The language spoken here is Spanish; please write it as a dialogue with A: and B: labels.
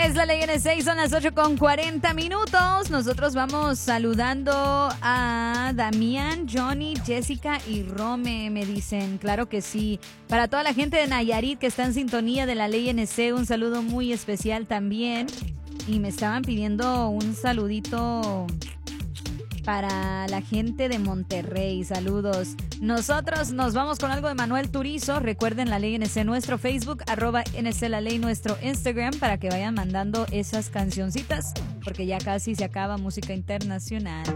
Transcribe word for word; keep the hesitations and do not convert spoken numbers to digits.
A: Es la ley N seis, son las ocho con cuarenta minutos. Nosotros vamos saludando a Damián, Johnny, Jessica y Rome, me dicen. Claro que sí. Para toda la gente de Nayarit que está en sintonía de la ley N C, un saludo muy especial también. Y me estaban pidiendo un saludito para la gente de Monterrey. Saludos. Nosotros nos vamos con algo de Manuel Turizo. Recuerden la ley N C, nuestro Facebook, arroba N C la ley, nuestro Instagram, para que vayan mandando esas cancioncitas, porque ya casi se acaba música internacional.